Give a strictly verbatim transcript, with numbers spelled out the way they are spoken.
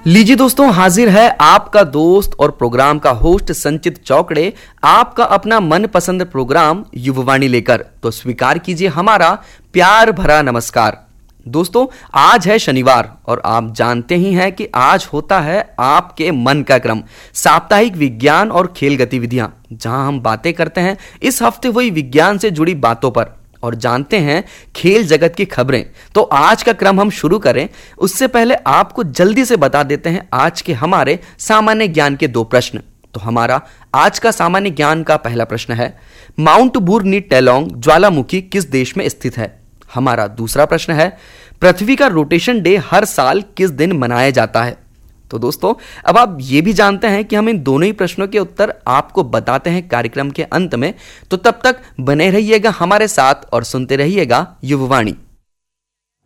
लीजिए दोस्तों, हाजिर है आपका दोस्त और प्रोग्राम का होस्ट संचित चौकड़े, आपका अपना मनपसंद प्रोग्राम युववाणी लेकर। तो स्वीकार कीजिए हमारा प्यार भरा नमस्कार। दोस्तों, आज है शनिवार और आप जानते ही हैं कि आज होता है आपके मन का क्रम, साप्ताहिक विज्ञान और खेल गतिविधियां, जहां हम बातें करते हैं इस हफ्ते वही विज्ञान से जुड़ी बातों पर और जानते हैं खेल जगत की खबरें। तो आज का क्रम हम शुरू करें उससे पहले आपको जल्दी से बता देते हैं आज के हमारे सामान्य ज्ञान के दो प्रश्न। तो हमारा आज का सामान्य ज्ञान का पहला प्रश्न है, माउंट बूर नी टेलोंग ज्वालामुखी किस देश में स्थित है। हमारा दूसरा प्रश्न है, पृथ्वी का रोटेशन डे हर साल किस दिन मनाया जाता है। तो दोस्तों, अब आप ये भी जानते हैं कि हम इन दोनों ही प्रश्नों के उत्तर आपको बताते हैं कार्यक्रम के अंत में। तो तब तक बने रहिएगा हमारे साथ और सुनते रहिएगा युववाणी।